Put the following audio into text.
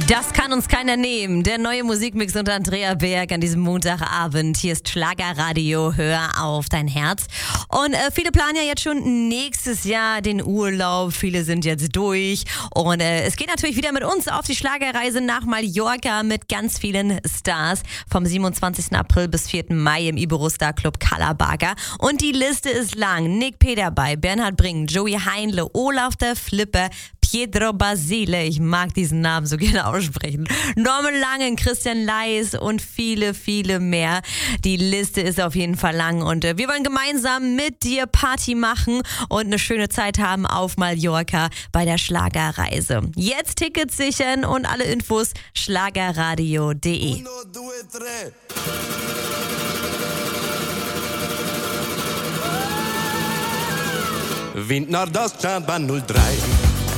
Das kann uns keiner nehmen. Der neue Musikmix unter Andrea Berg an diesem Montagabend. Hier ist Schlagerradio, hör auf dein Herz. Und viele planen ja jetzt schon nächstes Jahr den Urlaub. Viele sind jetzt durch. Und es geht natürlich wieder mit uns auf die Schlagerreise nach Mallorca mit ganz vielen Stars. Vom 27. April bis 4. Mai im Iberostar Club Kalabaga. Und die Liste ist lang. Nick P. dabei, Bernhard Brink, Joey Heinle, Olaf der Flipper, Pietro Basile, ich mag diesen Namen so gerne aussprechen, Norman Langen, Christian Leis und viele, viele mehr. Die Liste ist auf jeden Fall lang und wir wollen gemeinsam mit dir Party machen und eine schöne Zeit haben auf Mallorca bei der Schlagerreise. Jetzt Tickets sichern und alle Infos schlagerradio.de. 1, 2, 3. Wind Nordostland Bahn 03.